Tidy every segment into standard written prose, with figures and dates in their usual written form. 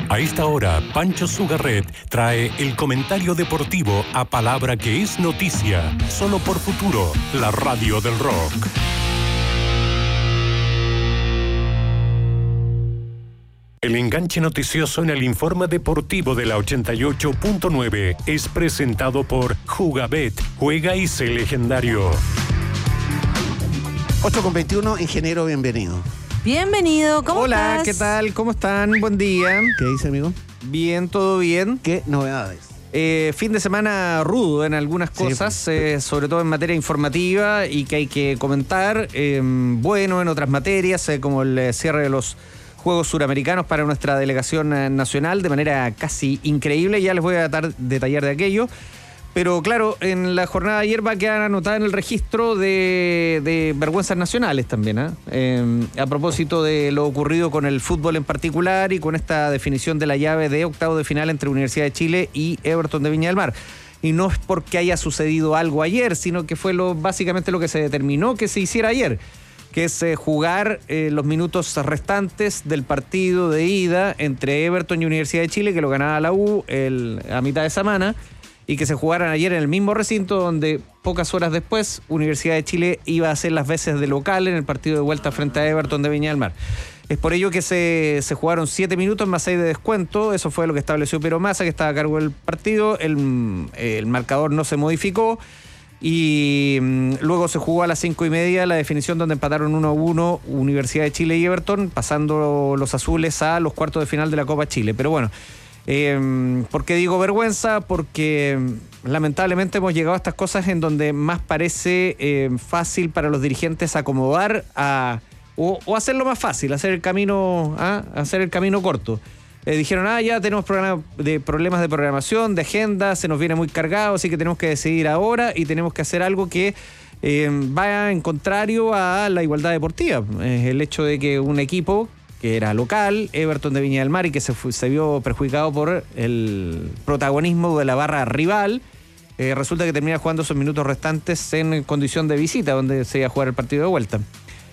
A esta hora, Pancho Sugarret trae el comentario deportivo a palabra que es noticia, solo por Futuro, la radio del rock. El enganche noticioso en el informe deportivo de la 88.9 es presentado por Jugabet, juega y sé legendario. 8:21, ingeniero, bienvenido. Bienvenido, ¿cómo estás? Hola, ¿qué tal? ¿Cómo están? Buen día. ¿Qué dice, amigo? Bien, todo bien. ¿Qué novedades? Fin de semana rudo en algunas cosas, sobre todo en materia informativa y que hay que comentar. Bueno, en otras materias, como el cierre de los Juegos Suramericanos para nuestra delegación nacional de manera casi increíble. Ya les voy a detallar de aquello. Pero claro, en la jornada de ayer va a quedar anotada en el registro de vergüenzas nacionales también, a propósito de lo ocurrido con el fútbol en particular y con esta definición de la llave de octavo de final entre Universidad de Chile y Everton de Viña del Mar. Y no es porque haya sucedido algo ayer, sino que fue básicamente lo que se determinó que se hiciera ayer, que es jugar los minutos restantes del partido de ida entre Everton y Universidad de Chile, que lo ganaba la U a mitad de semana, y que se jugaran ayer en el mismo recinto donde pocas horas después Universidad de Chile iba a hacer las veces de local en el partido de vuelta frente a Everton de Viña del Mar. Es por ello que se jugaron 7 minutos más 6 de descuento. Eso fue lo que estableció Piero Massa, que estaba a cargo del partido. El marcador no se modificó y luego se jugó a las 5:30 la definición donde empataron 1-1 Universidad de Chile y Everton, pasando los azules a los cuartos de final de la Copa Chile. Pero bueno, ¿por qué digo vergüenza? Porque lamentablemente hemos llegado a estas cosas en donde más parece fácil para los dirigentes acomodar o hacerlo más fácil, hacer el camino corto. Dijeron, ya tenemos problemas de programación, de agenda, se nos viene muy cargado, así que tenemos que decidir ahora y tenemos que hacer algo que vaya en contrario a la igualdad deportiva. El hecho de que un equipo que era local, Everton de Viña del Mar, y que se vio perjudicado por el protagonismo de la barra rival, resulta que termina jugando esos minutos restantes en condición de visita, donde se iba a jugar el partido de vuelta.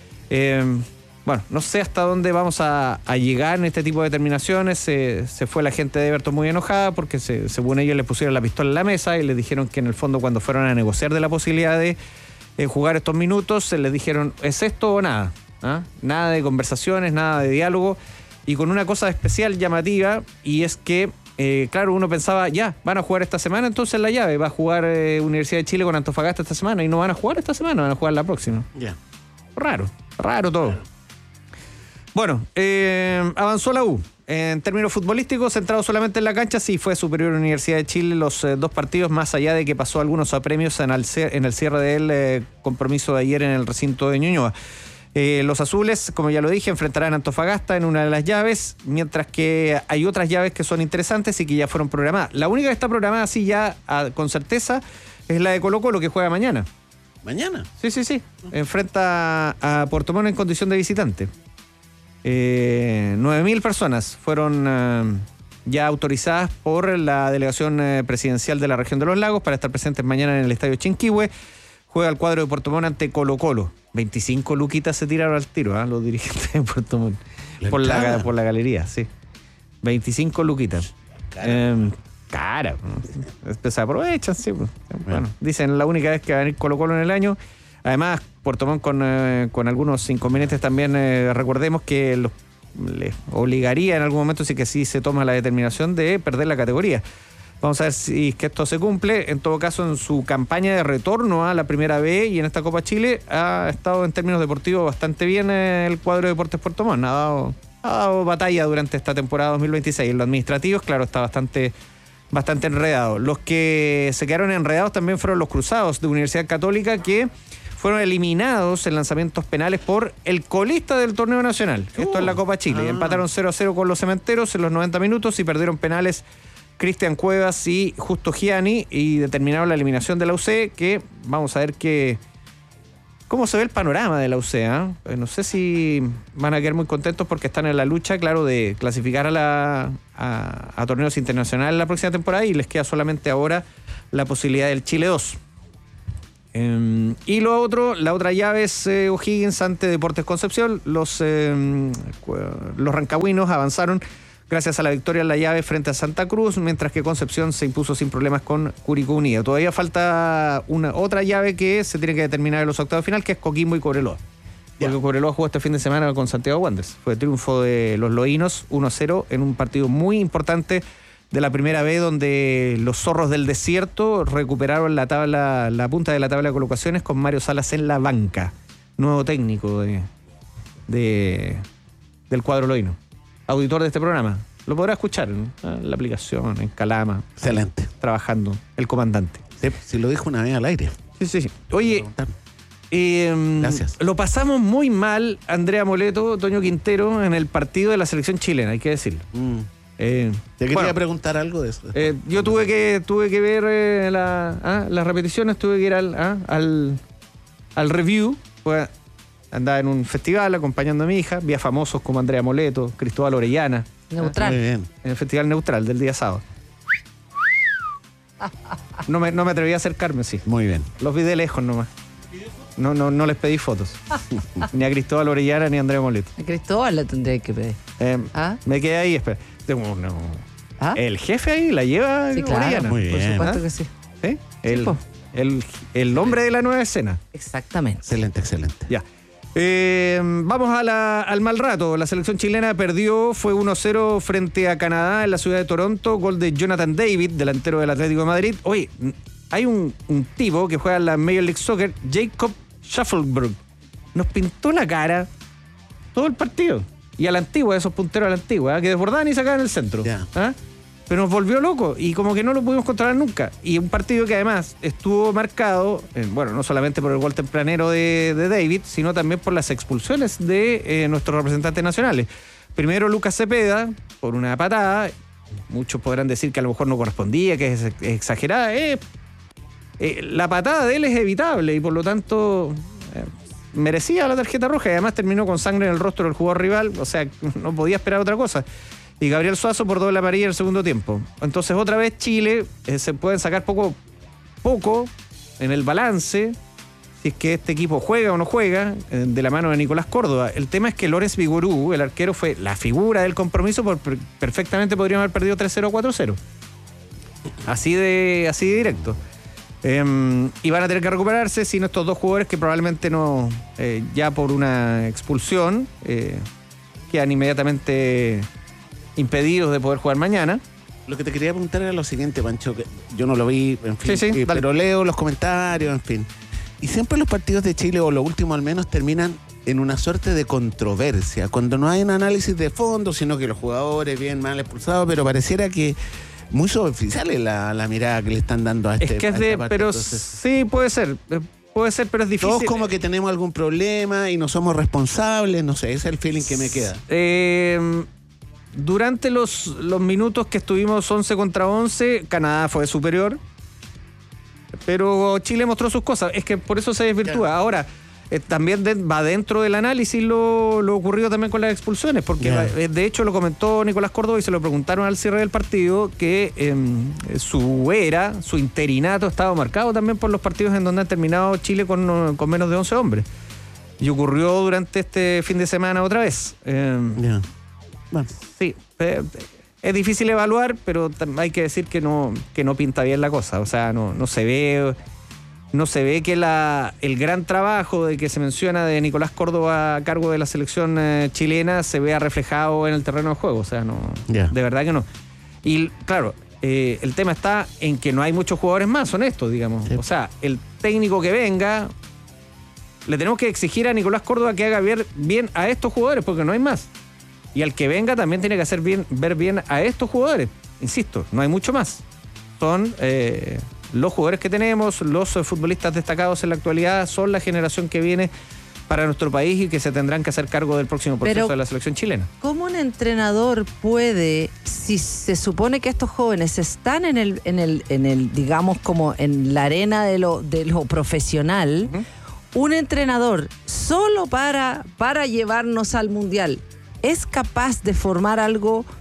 Bueno, no sé hasta dónde vamos a llegar en este tipo de determinaciones. Se fue la gente de Everton muy enojada porque según ellos les pusieron la pistola en la mesa y les dijeron que en el fondo cuando fueron a negociar de la posibilidad de jugar estos minutos, se les dijeron, ¿es esto o nada? Nada de conversaciones, nada de diálogo, y con una cosa especial llamativa, y es que claro, uno pensaba, ya, van a jugar esta semana, entonces la llave va a jugar Universidad de Chile con Antofagasta esta semana, y no van a jugar esta semana, van a jugar la próxima. Ya. Raro todo. Bueno, avanzó la U. En términos futbolísticos, centrado solamente en la cancha, sí fue superior a Universidad de Chile los dos partidos, más allá de que pasó algunos apremios en el cierre del compromiso de ayer en el recinto de Ñuñoa. Los azules, como ya lo dije, enfrentarán a Antofagasta en una de las llaves, mientras que hay otras llaves que son interesantes y que ya fueron programadas. La única que está programada así ya con certeza es la de Colo-Colo, que juega mañana. ¿Mañana? Sí. Enfrenta a Puerto Montt en condición de visitante. 9.000 personas fueron ya autorizadas por la delegación presidencial de la región de los lagos para estar presentes mañana en el estadio Chinquihue. Juega el cuadro de Puerto Montt ante Colo-Colo. 25 luquitas se tiraron al tiro, los dirigentes de Puerto Montt. Por la galería, sí. 25 luquitas. Cara. Se aprovechan, sí. Bueno, dicen la única vez que va a venir Colo-Colo en el año. Además, Puerto Montt con algunos inconvenientes también, recordemos que les obligaría en algún momento, si se toma la determinación de perder la categoría. Vamos a ver si es que esto se cumple. En todo caso, en su campaña de retorno a la Primera B y en esta Copa Chile, ha estado en términos deportivos bastante bien el cuadro de Deportes Puerto Montt. Ha dado batalla durante esta temporada 2026. En lo administrativo, claro, está bastante enredado. Los que se quedaron enredados también fueron los Cruzados de Universidad Católica, que fueron eliminados en lanzamientos penales por el colista del torneo nacional. Esto es la Copa Chile. Empataron 0-0 con los Cementeros en los 90 minutos y perdieron penales Cristian Cuevas y Justo Gianni, y determinaron la eliminación de la UC, que vamos a ver cómo se ve el panorama de la UC. No sé si van a quedar muy contentos porque están en la lucha, claro, de clasificar a torneos internacionales la próxima temporada, y les queda solamente ahora la posibilidad del Chile 2. Y la otra llave es O'Higgins ante Deportes Concepción. Los rancagüinos avanzaron gracias a la victoria en la llave frente a Santa Cruz, mientras que Concepción se impuso sin problemas con Curicó Unido. Todavía falta otra llave que se tiene que determinar en los octavos de final, que es Coquimbo y Cobreloa. Porque Cobreloa jugó este fin de semana con Santiago Wanderers. Fue triunfo de los loínos 1-0 en un partido muy importante de la primera B, donde los zorros del desierto recuperaron la punta de la tabla de colocaciones con Mario Salas en la banca, nuevo técnico del cuadro loíno. Auditor de este programa. Lo podrá escuchar en la aplicación, en Calama. Excelente. Trabajando, el comandante. Sí, si lo dijo una vez al aire. Sí. Oye, gracias. Lo pasamos muy mal, Andrea Moleto, Toño Quintero, en el partido de la selección chilena, hay que decirlo. Te quería preguntar algo de eso. Yo tuve que ver las repeticiones, tuve que ir al review. Pues, andaba en un festival acompañando a mi hija, vi a famosos como Andrea Moleto, Cristóbal Orellana. Neutral. Muy bien. En el Festival Neutral del día sábado. No me atreví a acercarme, sí. Muy bien. Los vi de lejos nomás. No les pedí fotos. Ni a Cristóbal Orellana ni a Andrea Moleto. A Cristóbal le tendría que pedir. Me quedé ahí, espera. El jefe ahí la lleva Sí, claro. Orellana. Muy bien. Por supuesto que sí. ¿Sí? po. El hombre de la nueva escena. Exactamente. Excelente. Ya. Vamos al mal rato. La selección chilena perdió, fue 1-0 frente a Canadá en la ciudad de Toronto. Gol de Jonathan David, delantero del Atlético de Madrid. Oye, hay un tipo que juega en la Major League Soccer, Jacob Schaffelberg. Nos pintó la cara todo el partido. Y a la antigua, esos punteros a la antigua, que desbordaban y sacaban el centro. Pero nos volvió loco y como que no lo pudimos controlar nunca. Y un partido que además estuvo marcado, no solamente por el gol tempranero de David, sino también por las expulsiones de nuestros representantes nacionales. Primero Lucas Cepeda, por una patada. Muchos podrán decir que a lo mejor no correspondía, que es exagerada. La patada de él es evitable y por lo tanto merecía la tarjeta roja y además terminó con sangre en el rostro del jugador rival. O sea, no podía esperar otra cosa. Y Gabriel Suazo por doble amarilla en el segundo tiempo. Entonces otra vez Chile se pueden sacar poco en el balance si es que este equipo juega o no juega de la mano de Nicolás Córdoba. El tema es que Lorenz Vigorú, el arquero, fue la figura del compromiso, perfectamente podríamos haber perdido 3-0 o 4-0. Así de directo. Y van a tener que recuperarse sin estos dos jugadores que probablemente no, ya por una expulsión, quedan inmediatamente impedidos de poder jugar mañana. Lo que te quería preguntar era lo siguiente, Pancho, que yo no lo vi, en fin, Sí, pero leo los comentarios, en fin. Y siempre los partidos de Chile, o lo último al menos, terminan en una suerte de controversia, cuando no hay un análisis de fondo, sino que los jugadores bien mal expulsados, pero pareciera que muy superficial es la mirada que le están dando a este. Es que es de, pero entonces, sí, puede ser, pero es difícil. Todos como que tenemos algún problema y no somos responsables, no sé, ese es el feeling que me queda. Durante los minutos que estuvimos 11 contra 11, Canadá fue superior, pero Chile mostró sus cosas. Es que por eso se desvirtúa. Claro. Ahora, también va dentro del análisis lo ocurrido también con las expulsiones, porque de hecho lo comentó Nicolás Córdoba y se lo preguntaron al cierre del partido, que su interinato estaba marcado también por los partidos en donde ha terminado Chile con menos de 11 hombres. Y ocurrió durante este fin de semana otra vez. Bueno. Sí, es difícil evaluar, pero hay que decir que no pinta bien la cosa. O sea, no se ve que el gran trabajo de que se menciona de Nicolás Córdoba a cargo de la selección chilena se vea reflejado en el terreno de juego. O sea, de verdad que no. Y claro, el tema está en que no hay muchos jugadores más honestos, digamos. Sí. O sea, el técnico que venga, le tenemos que exigir a Nicolás Córdoba que haga bien a estos jugadores, porque no hay más. Y al que venga también tiene que hacer ver bien a estos jugadores. Insisto, no hay mucho más. Son los jugadores que tenemos, los futbolistas destacados en la actualidad, son la generación que viene para nuestro país y que se tendrán que hacer cargo del próximo proceso de la selección chilena. ¿Cómo un entrenador puede, si se supone que estos jóvenes están en el digamos, como en la arena de lo profesional, un entrenador solo para llevarnos al mundial es capaz de formar algo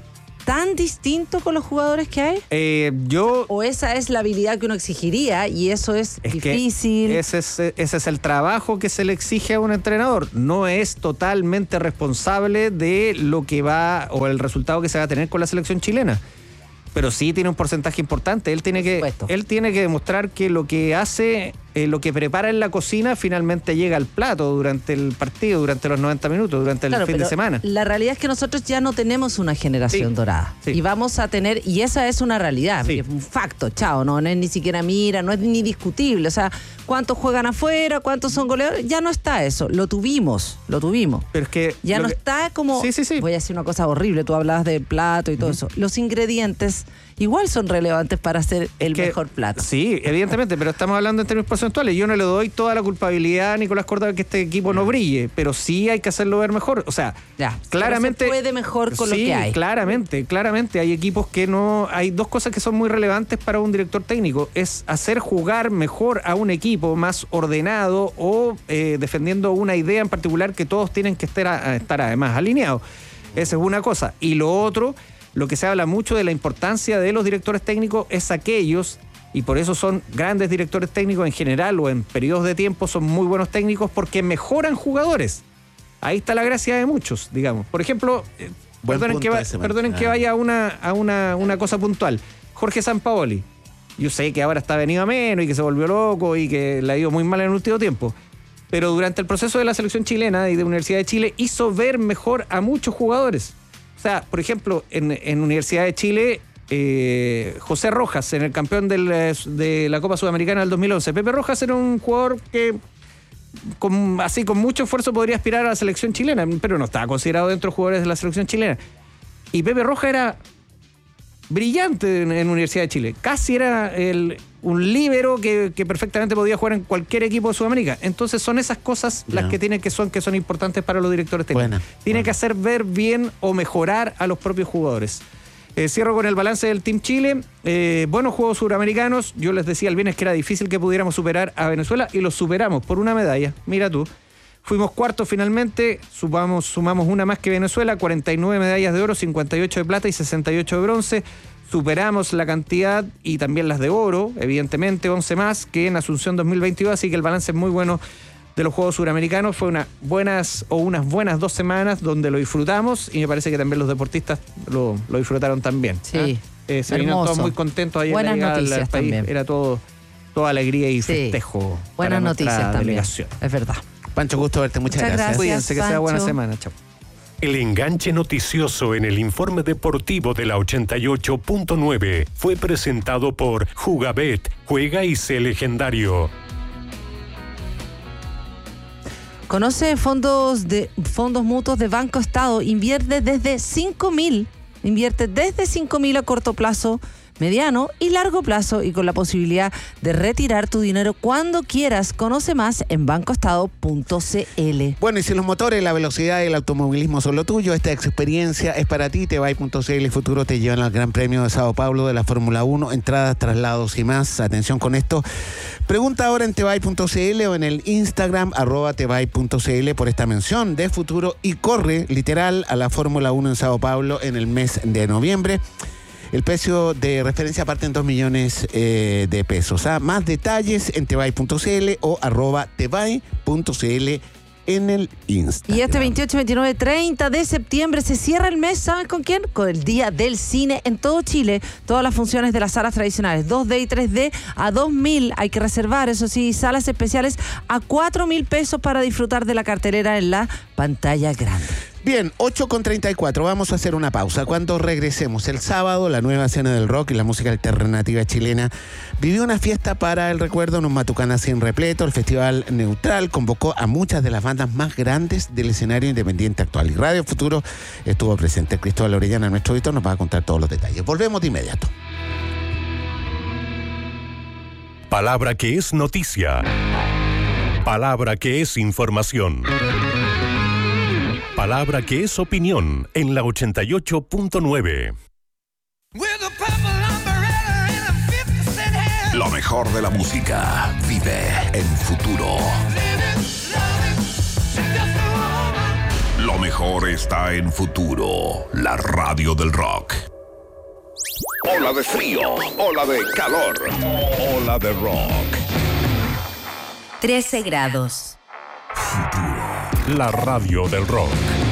tan distinto con los jugadores que hay? ¿O esa es la habilidad que uno exigiría y eso es difícil? Ese es el trabajo que se le exige a un entrenador. No es totalmente responsable de lo que va o el resultado que se va a tener con la selección chilena. Pero sí tiene un porcentaje importante. Él tiene que demostrar que lo que hace, lo que prepara en la cocina, finalmente llega al plato durante el partido, durante los 90 minutos, durante el fin de semana. La realidad es que nosotros ya no tenemos una generación dorada. Sí. Y vamos a tener, y esa es una realidad, es un facto, chao, no es ni siquiera no es ni discutible. O sea, ¿cuántos juegan afuera? ¿Cuántos son goleadores? Ya no está eso. Lo tuvimos. Pero es que ya no está como... Sí. Voy a decir una cosa horrible. Tú hablabas de plato y todo eso. Los ingredientes igual son relevantes para hacer el mejor plato. Sí, evidentemente, pero estamos hablando en términos porcentuales. Yo no le doy toda la culpabilidad a Nicolás Córdoba que este equipo no brille, pero sí hay que hacerlo ver mejor. O sea, claramente se puede mejor con lo que hay. Claramente hay equipos que no... Hay dos cosas que son muy relevantes para un director técnico. Es hacer jugar mejor a un equipo más ordenado o defendiendo una idea en particular que todos tienen que estar además alineados. Esa es una cosa. Y lo otro... Lo que se habla mucho de la importancia de los directores técnicos es aquellos, y por eso son grandes directores técnicos en general o en periodos de tiempo, son muy buenos técnicos porque mejoran jugadores. Ahí está la gracia de muchos, digamos. Por ejemplo, perdonen que vaya a una cosa puntual. Jorge Sampaoli. Yo sé que ahora está venido a menos y que se volvió loco y que le ha ido muy mal en el último tiempo. Pero durante el proceso de la selección chilena y de Universidad de Chile hizo ver mejor a muchos jugadores. O sea, por ejemplo, en Universidad de Chile, José Rojas, en el campeón de la Copa Sudamericana del 2011. Pepe Rojas era un jugador que con mucho esfuerzo podría aspirar a la selección chilena, pero no estaba considerado dentro de los jugadores de la selección chilena. Y Pepe Rojas era brillante en Universidad de Chile. Casi era un líbero que perfectamente podía jugar en cualquier equipo de Sudamérica. Entonces son esas cosas las que son importantes para los directores técnicos. Tiene que hacer ver bien o mejorar a los propios jugadores. Cierro con el balance del Team Chile. Buenos juegos suramericanos. Yo les decía el viernes que era difícil que pudiéramos superar a Venezuela y los superamos por una medalla. Mira tú. Fuimos cuartos finalmente, sumamos una más que Venezuela, 49 medallas de oro, 58 de plata y 68 de bronce. Superamos la cantidad y también las de oro, evidentemente 11 más que en Asunción 2022, así que el balance es muy bueno de los Juegos Suramericanos. Fue unas buenas 2 semanas donde lo disfrutamos y me parece que también los deportistas lo disfrutaron también. Sí, se vinieron todos muy contentos ayer. Buenas noticias al país. También. Era toda alegría y festejo. Buenas noticias también. Delegación. Es verdad. Pancho, gusto verte. Muchas gracias. Cuídense, que sea buena semana. Chao. El enganche noticioso en el informe deportivo de la 88.9 fue presentado por Jugabet. Juega y sé legendario. Conoce fondos mutuos de Banco Estado. Invierte desde 5.000 a corto plazo, mediano y largo plazo y con la posibilidad de retirar tu dinero cuando quieras. Conoce más en bancoestado.cl. Bueno, y si los motores, la velocidad y el automovilismo son lo tuyo, esta experiencia es para ti. Tebay.cl y Futuro te llevan al Gran Premio de Sao Paulo de la Fórmula 1, entradas, traslados y más. Atención con esto. Pregunta ahora en Tebay.cl o en el Instagram @Tebay.cl por esta mención de Futuro y corre literal a la Fórmula 1 en Sao Paulo en el mes de noviembre. El precio de referencia parte en 2 millones de pesos. Más detalles en tebay.cl o @tebay.cl en el Instagram. Y este 28, 29, 30 de septiembre se cierra el mes, ¿saben con quién? Con el Día del Cine en todo Chile. Todas las funciones de las salas tradicionales, 2D y 3D a 2.000. Hay que reservar, eso sí, salas especiales a 4.000 pesos para disfrutar de la cartelera en la pantalla grande. Bien, 8:34, vamos a hacer una pausa. Cuando regresemos el sábado, la nueva escena del rock y la música alternativa chilena vivió una fiesta para el recuerdo en un Matucana sin repleto. El Festival Neutral convocó a muchas de las bandas más grandes del escenario independiente actual. Y Radio Futuro estuvo presente. Cristóbal Orellana, nuestro editor, nos va a contar todos los detalles. Volvemos de inmediato. Palabra que es noticia. Palabra que es información. Palabra que es opinión en la 88.9. Lo mejor de la música vive en Futuro. Lo mejor está en Futuro, la radio del rock. Ola de frío, ola de calor, ola de rock. 13 grados. La radio del rock.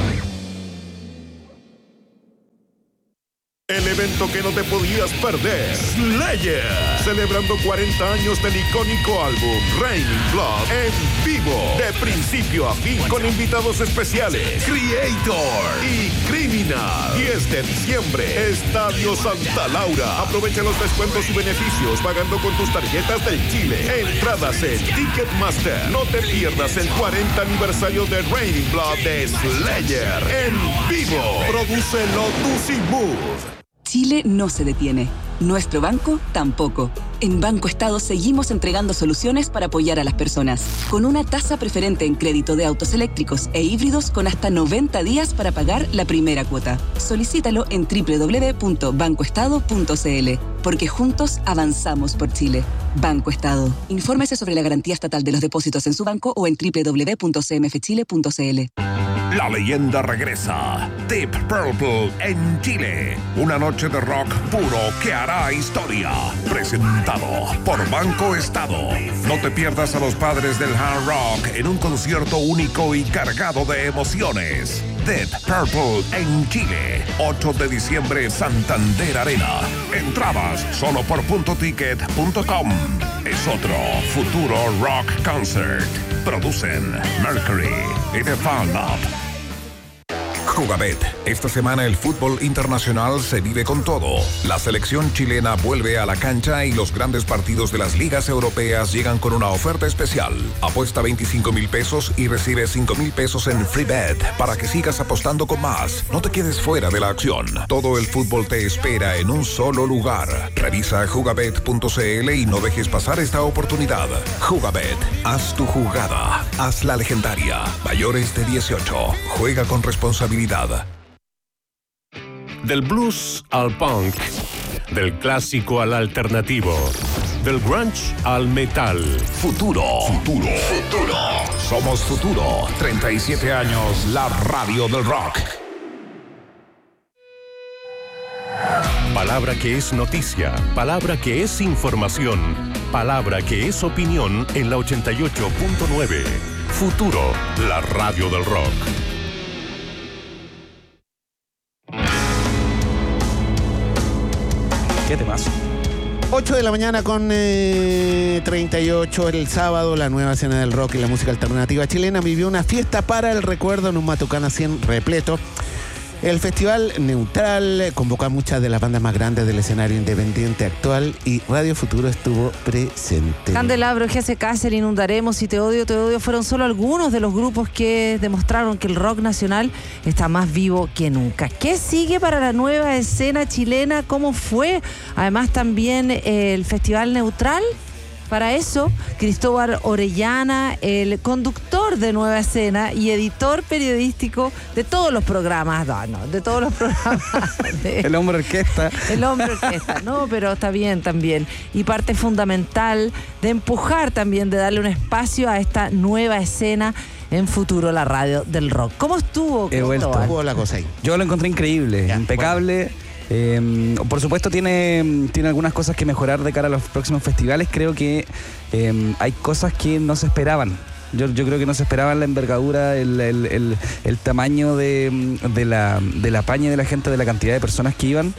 El evento que no te podías perder, Slayer, celebrando 40 años del icónico álbum Raining Blood en vivo, de principio a fin, con invitados especiales, Creator y Criminal. 10 de diciembre, Estadio Santa Laura. Aprovecha los descuentos y beneficios pagando con tus tarjetas del Chile. Entradas en Ticketmaster. No te pierdas el 40 aniversario de Raining Blood de Slayer en vivo. Produce Lotus y Move. Chile no se detiene. Nuestro banco tampoco. En Banco Estado seguimos entregando soluciones para apoyar a las personas. Con una tasa preferente en crédito de autos eléctricos e híbridos con hasta 90 días para pagar la primera cuota. Solicítalo en www.bancoestado.cl. Porque juntos avanzamos por Chile. Banco Estado. Infórmese sobre la garantía estatal de los depósitos en su banco o en www.cmfchile.cl. La leyenda regresa. Deep Purple en Chile. Una noche de rock puro que hará historia. Presentado por Banco Estado. No te pierdas a los padres del hard rock en un concierto único y cargado de emociones. Deep Purple en Chile. 8 de diciembre, Santander Arena. Entradas solo por puntoticket.com. Es otro futuro rock concert. Producen Mercury y The Fan Up. Jugabet. Esta semana el fútbol internacional se vive con todo. La selección chilena vuelve a la cancha y los grandes partidos de las ligas europeas llegan con una oferta especial. Apuesta 25,000 pesos y recibe 5,000 pesos en free bet para que sigas apostando con más. No te quedes fuera de la acción. Todo el fútbol te espera en un solo lugar. Revisa jugabet.cl y no dejes pasar esta oportunidad. Jugabet. Haz tu jugada. Haz la legendaria. Mayores de 18. Juega con responsabilidad. Del blues al punk, del clásico al alternativo, del grunge al metal. Futuro. Somos Futuro. 37 años, la radio del rock. Palabra que es noticia, palabra que es información, palabra que es opinión en la 88.9. Futuro, la radio del rock. ¿Qué temas? 8 de la mañana con 38, el sábado, la nueva escena del rock y la música alternativa chilena vivió una fiesta para el recuerdo en un Matucana 100 repleto. El Festival Neutral convocó a muchas de las bandas más grandes del escenario independiente actual y Radio Futuro estuvo presente. Candelabro, GSK, El Inundaremos y Te Odio fueron solo algunos de los grupos que demostraron que el rock nacional está más vivo que nunca. ¿Qué sigue para la nueva escena chilena? ¿Cómo fue? Además también el Festival Neutral. Para eso, Cristóbal Orellana, el conductor de Nueva Escena y editor periodístico de todos los programas, de todos los programas. El hombre orquesta. El hombre orquesta, no, pero está bien también. Y parte fundamental de empujar también, de darle un espacio a esta nueva escena en Futuro, la radio del rock. ¿Cómo estuvo, Cristóbal? Estuvo la cosa ahí. Yo lo encontré increíble, impecable. Bueno. Por supuesto tiene algunas cosas que mejorar de cara a los próximos festivales. Creo que hay cosas que no se esperaban. Yo creo que no se esperaban la envergadura, el tamaño de la paña de la gente, de la cantidad de personas que iban,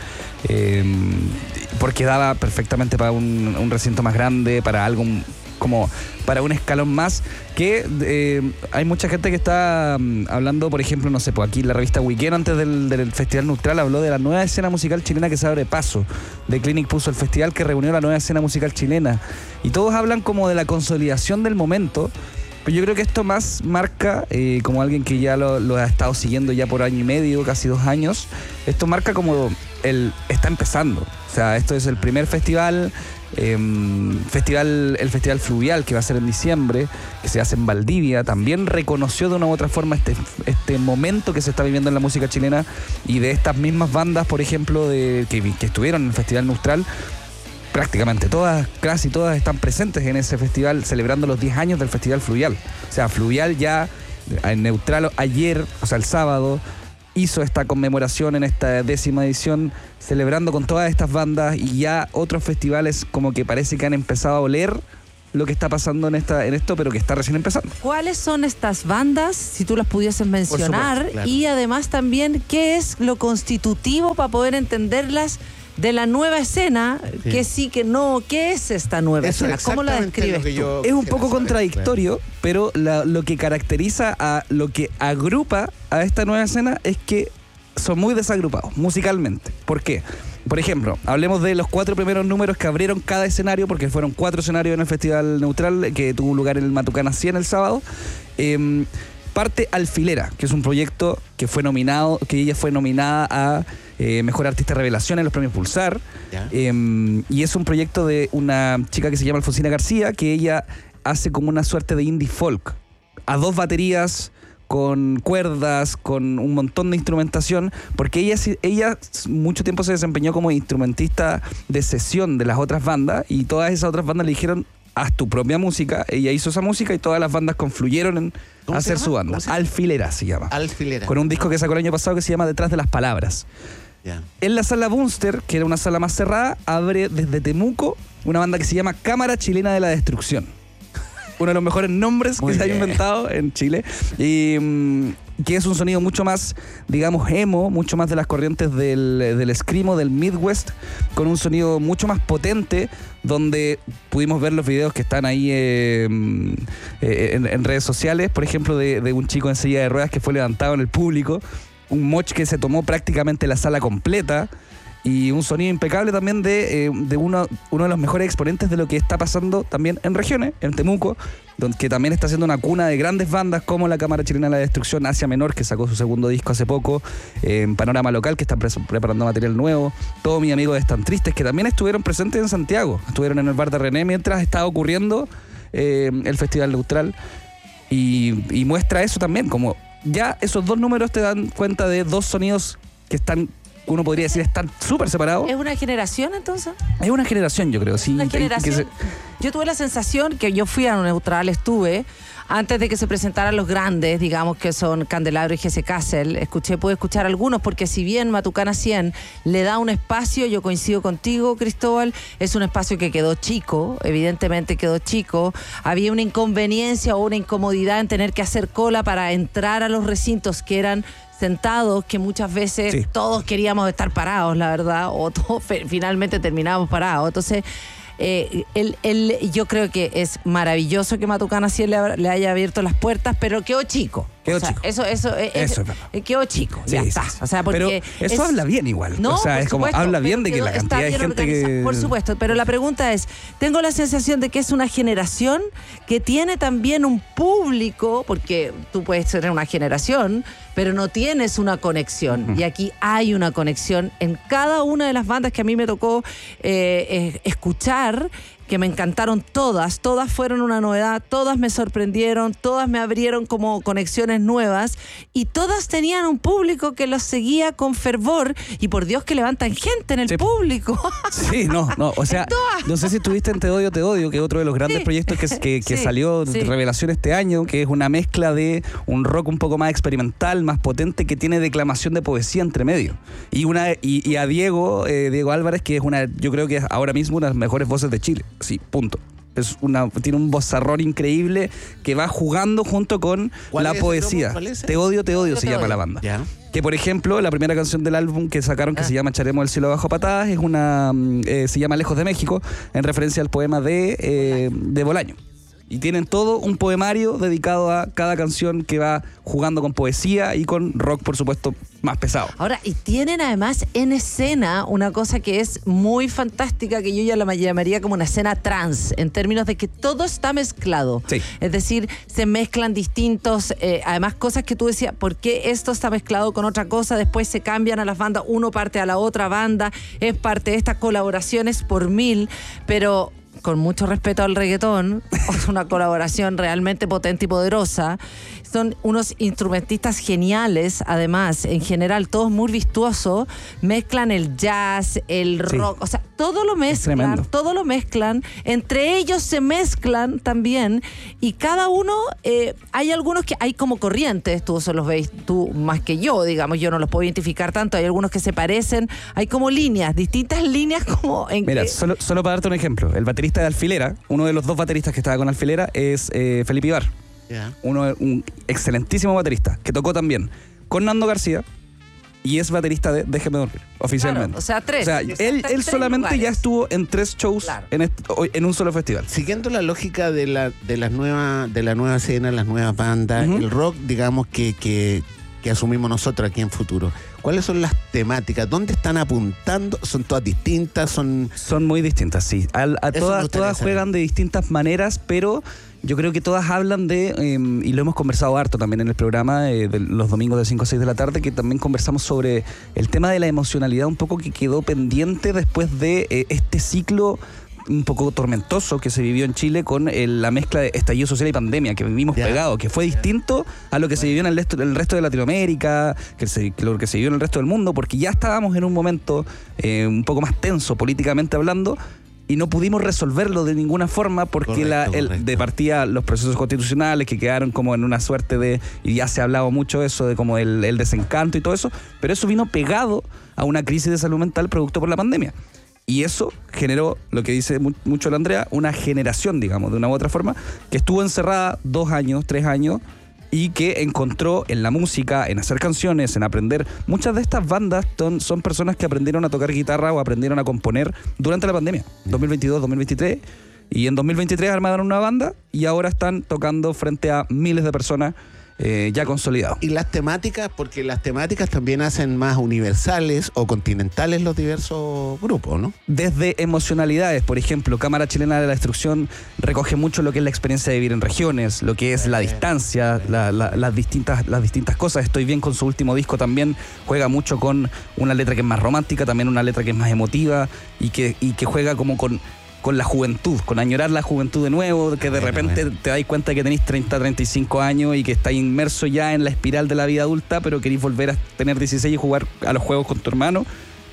porque daba perfectamente para un recinto más grande, para algo como para un escalón más, que hay mucha gente que está hablando, por ejemplo, no sé, pues aquí la revista Weekend antes del Festival Neutral habló de la nueva escena musical chilena que se abre paso. The Clinic puso el festival que reunió la nueva escena musical chilena y todos hablan como de la consolidación del momento, pero yo creo que esto más marca, como alguien que ya lo ha estado siguiendo ya por año y medio, casi 2 años, esto marca como está empezando. O sea, esto es el primer festival, el Festival Fluvial, que va a ser en diciembre, que se hace en Valdivia. También reconoció de una u otra forma este momento que se está viviendo en la música chilena, y de estas mismas bandas, por ejemplo, que estuvieron en el Festival Neutral, prácticamente todas, casi todas están presentes en ese festival, celebrando los 10 años del Festival Fluvial. O sea, Fluvial ya en Neutral ayer, o sea, el sábado, hizo esta conmemoración en esta 10ª edición, celebrando con todas estas bandas, y ya otros festivales como que parece que han empezado a oler lo que está pasando en esto, pero que está recién empezando. ¿Cuáles son estas bandas, si tú las pudieses mencionar? Supuesto, claro. Y además también, ¿qué es lo constitutivo para poder entenderlas de la nueva escena? Sí. Que sí, que no. ¿Qué es esta nueva Eso escena? ¿Cómo la exactamente describes lo que tú? yo Es un quisiera poco saber, contradictorio, pero lo que caracteriza a lo que agrupa a esta nueva escena es que son muy desagrupados musicalmente. ¿Por qué? Por ejemplo, hablemos de los 4 primeros números que abrieron cada escenario, porque fueron 4 escenarios en el Festival Neutral, que tuvo lugar en el Matucana 100 el sábado. Parte Alfilera, que es un proyecto que ella fue nominada a Mejor Artista Revelación en los premios Pulsar. Y es un proyecto de una chica que se llama Alfonsina García, que ella hace como una suerte de indie folk, a 2 baterías, con cuerdas, con un montón de instrumentación, porque ella mucho tiempo se desempeñó como instrumentista de sesión de las otras bandas, y todas esas otras bandas le dijeron: haz tu propia música. Ella hizo esa música y todas las bandas confluyeron en hacer su banda. Alfilera se llama. Alfilera. Con un disco que sacó el año pasado que se llama Detrás de las Palabras. Ya. En la sala Bunster, que era una sala más cerrada, abre desde Temuco una banda que se llama Cámara Chilena de la Destrucción. Uno de los mejores nombres que se ha inventado en Chile. Y que es un sonido mucho más, digamos, emo, mucho más de las corrientes del screamo, del Midwest, con un sonido mucho más potente, donde pudimos ver los videos que están ahí en redes sociales, por ejemplo, de un chico en silla de ruedas que fue levantado en el público, un moch que se tomó prácticamente la sala completa, y un sonido impecable también de uno de los mejores exponentes de lo que está pasando también en regiones, en Temuco, que también está siendo una cuna de grandes bandas como la Cámara Chilena de la Destrucción, Asia Menor, que sacó su segundo disco hace poco, Panorama Local, que está preparando material nuevo, todos mis amigos de Están Tristes, que también estuvieron presentes en Santiago, estuvieron en el bar de René mientras estaba ocurriendo el Festival Neutral, y muestra eso también, como ya esos 2 números te dan cuenta de 2 sonidos que uno podría decir están súper separados. ¿Es una generación entonces? Es una generación, yo creo, sí. Una generación. Yo tuve la sensación que yo fui a un Neutral, estuve antes de que se presentaran los grandes, digamos que son Candelabro y Jesse Kassel. Pude escuchar algunos, porque si bien Matucana 100 le da un espacio, yo coincido contigo, Cristóbal, es un espacio que quedó chico, evidentemente quedó chico. Había una inconveniencia o una incomodidad en tener que hacer cola para entrar a los recintos que eran sentados, que muchas veces todos queríamos estar parados, la verdad, o todos finalmente terminábamos parados. Entonces, yo creo que es maravilloso que Matucana 100 le haya abierto las puertas, pero quedó chico. Quedó chico. Eso es verdad. Quedó chico, ya está. O sea, porque pero eso habla bien igual. No, o sea, es como habla bien de que la cantidad de gente que... Por supuesto, pero la pregunta es, tengo la sensación de que es una generación que tiene también un público, porque tú puedes tener una generación, pero no tienes una conexión. Y aquí hay una conexión en cada una de las bandas que a mí me tocó escuchar, que me encantaron todas fueron una novedad, todas me sorprendieron, todas me abrieron como conexiones nuevas, y todas tenían un público que los seguía con fervor, y por Dios que levantan gente en el público. Sí, o sea, no sé si estuviste en Te Odio, que es otro de los grandes proyectos que salió de Revelación este año, que es una mezcla de un rock un poco más experimental, más potente, que tiene declamación de poesía entre medio. Y a Diego Álvarez, que es yo creo que es ahora mismo una de las mejores voces de Chile. Sí, punto. Tiene un vozarrón increíble que va jugando junto con la poesía. Te odio se llama la banda. Ya. Que por ejemplo, la primera canción del álbum que sacaron, que se llama Echaremos el cielo bajo patadas, es se llama Lejos de México, en referencia al poema de Bolaño. Y tienen todo un poemario dedicado a cada canción, que va jugando con poesía y con rock, por supuesto, más pesado. Ahora, y tienen además en escena una cosa que es muy fantástica, que yo ya la llamaría como una escena trans, en términos de que todo está mezclado. Sí. Es decir, se mezclan distintos, además cosas que tú decías, ¿por qué esto está mezclado con otra cosa? Después se cambian a las bandas, uno parte a la otra banda, es parte de estas colaboraciones por 1000, pero con mucho respeto al reggaetón, es una colaboración realmente potente y poderosa. Son unos instrumentistas geniales, además, en general, todos muy virtuosos. Mezclan el jazz, el rock, o sea, todo lo mezclan. Entre ellos se mezclan también, y cada uno, hay algunos que hay como corrientes, tú eso los veis tú más que yo, digamos, yo no los puedo identificar tanto, hay algunos que se parecen, hay como líneas, distintas líneas como en Mira, que... solo para darte un ejemplo, el baterista de Alfilera, uno de los dos bateristas que estaba con Alfilera es Felipe Ibar. Yeah. Un excelentísimo baterista que tocó también con Nando García y es baterista de Déjeme Dormir, oficialmente. Claro, o sea, tres. O sea, él solamente lugares. ya estuvo en 3 shows Claro. en un solo festival. Siguiendo la lógica de la nueva escena, las nuevas bandas, Ujú. el rock, digamos, que asumimos nosotros aquí en Futuro. ¿Cuáles son las temáticas? ¿Dónde están apuntando? ¿Son todas distintas? Son muy distintas, sí. Eso me Todas gustaría saber. juegan de distintas maneras, pero yo creo que todas hablan de, y lo hemos conversado harto también en el programa, de los domingos de 5 a 6 de la tarde, que también conversamos sobre el tema de la emocionalidad un poco que quedó pendiente después de este ciclo un poco tormentoso que se vivió en Chile con la mezcla de estallido social y pandemia que vivimos pegados, que fue distinto a lo que se vivió en el resto de Latinoamérica, lo que se vivió en el resto del mundo, porque ya estábamos en un momento un poco más tenso políticamente hablando, y no pudimos resolverlo de ninguna forma porque Correcto. de partida los procesos constitucionales que quedaron como en una suerte de, y ya se ha hablado mucho eso de como el desencanto y todo eso, pero eso vino pegado a una crisis de salud mental producto por la pandemia. Y eso generó, lo que dice mucho la Andrea, una generación, digamos, de una u otra forma, que estuvo encerrada 2 años, 3 años, y que encontró en la música, en hacer canciones, en aprender. Muchas de estas bandas son personas que aprendieron a tocar guitarra o aprendieron a componer durante la pandemia, 2022, 2023, y en 2023 armaron una banda y ahora están tocando frente a miles de personas ya consolidados. Y las temáticas, porque las temáticas también hacen más universales o continentales los diversos grupos, ¿no? Desde emocionalidades, por ejemplo, Cámara Chilena de la Destrucción recoge mucho lo que es la experiencia de vivir en regiones, lo que es la distancia, las distintas cosas. Estoy Bien, con su último disco, también juega mucho con una letra que es más romántica, también una letra que es más emotiva y que juega como con la juventud, con añorar la juventud de nuevo, que de repente te dais cuenta que tenéis 30, 35 años y que estáis inmerso ya en la espiral de la vida adulta, pero queréis volver a tener 16 y jugar a los juegos con tu hermano.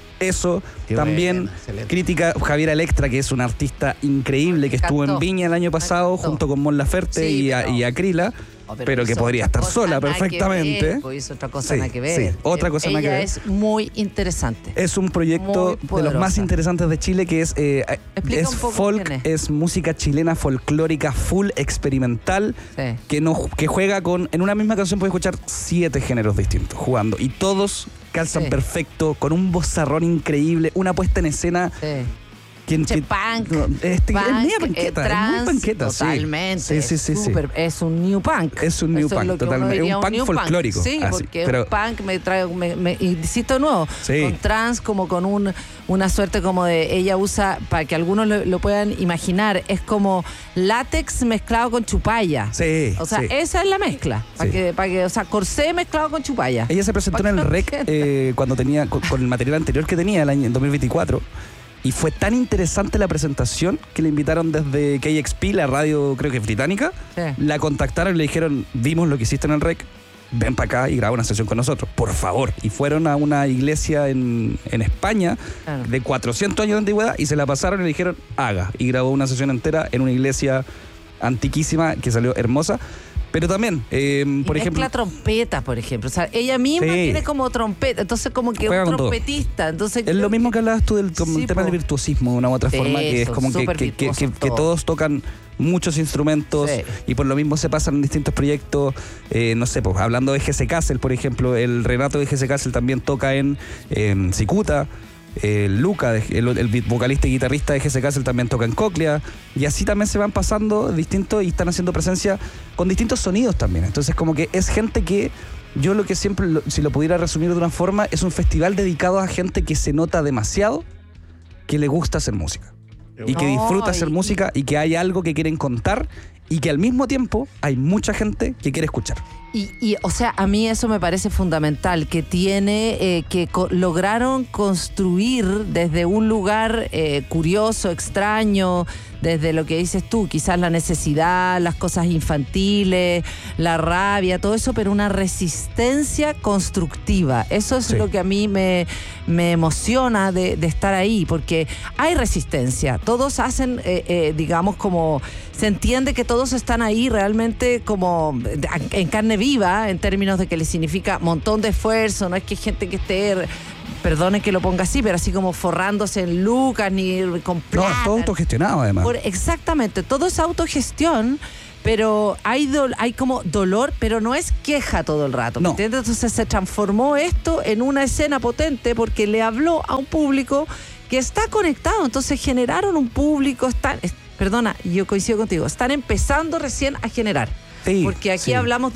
Eso Qué también excelente. crítica Javiera Electra, que es una artista increíble que estuvo en Viña el año pasado junto con Mon Laferte y Acrila, pero que podría estar sola perfectamente. Pues otra cosa Sí, nada que ver. sí, otra cosa nada que ver. Ella es muy interesante. Es un proyecto Muy de los más poderosa. interesantes de Chile, que es Explica un poco folk, quién es música chilena folclórica full experimental, Sí. que juega con, en una misma canción puedes escuchar 7 géneros distintos jugando y todos calzan Sí. perfecto, con un vozarrón increíble, una puesta en escena Sí. que Che, punk, es media punk, panqueta, trans, es muy panqueta, sí. totalmente. Sí. Es un new punk. Es un new Eso punk, lo que totalmente. uno diría, Es un punk new folclórico, Sí, así, porque pero- un punk insisto de nuevo, Sí. con trans, como con una suerte como de, ella usa, para que algunos lo puedan imaginar, es como látex mezclado con chupalla. Sí, O sea, sí. esa es la mezcla. Sí. O sea, corsé mezclado con chupalla. Ella se presentó en el REC cuando tenía, con el material anterior que tenía, en 2024. Y fue tan interesante la presentación que le invitaron desde KXP, la radio creo que es británica. Sí. La contactaron y le dijeron, vimos lo que hiciste en el REC, ven para acá y graba una sesión con nosotros, por favor. Y fueron a una iglesia en España Claro. de 400 años de antigüedad y se la pasaron y le dijeron, haga. Y grabó una sesión entera en una iglesia antiquísima que salió hermosa. Pero también, por y ejemplo... mezcla trompetas, por ejemplo. O sea, ella misma Sí. tiene como trompeta. Entonces, como que Juega un con todo. trompetista. Entonces, Es lo mismo que hablabas tú del como Sí, el tema po. del virtuosismo de una u otra forma, que es Eso, como súper que virtuosos que todos. todos tocan muchos instrumentos Sí. y por lo mismo se pasan en distintos proyectos. No sé, pues hablando de GC Castle, por ejemplo, el Renato de GC Castle también toca en Cicuta. Luca, el vocalista y guitarrista de GC Castle, también toca en Cóclea, y así también se van pasando distintos y están haciendo presencia con distintos sonidos también. Entonces, como que es gente que yo lo que siempre, si lo pudiera resumir de una forma, es un festival dedicado a gente que se nota demasiado que le gusta hacer música y que No, disfruta hacer y- música y que hay algo que quieren contar y que al mismo tiempo hay mucha gente que quiere escuchar. Y o sea, a mí eso me parece fundamental, que lograron construir desde un lugar curioso, extraño, desde lo que dices tú, quizás la necesidad, las cosas infantiles, la rabia, todo eso, pero una resistencia constructiva. Eso es lo que a mí me emociona de estar ahí, porque hay resistencia. Todos hacen, digamos, como se entiende que todos están ahí realmente como en carne viva, en términos de que les significa montón de esfuerzo, no es que hay gente que esté... Perdone que lo ponga así, pero así como forrándose en lucas ni con plata. No, es todo autogestionado además. Exactamente, todo es autogestión, pero hay como dolor, pero no es queja todo el rato. No. ¿Entiendes? Entonces se transformó esto en una escena potente porque le habló a un público que está conectado. Entonces generaron un público, perdona, yo coincido contigo, están empezando recién a generar. Sí, porque aquí sí. hablamos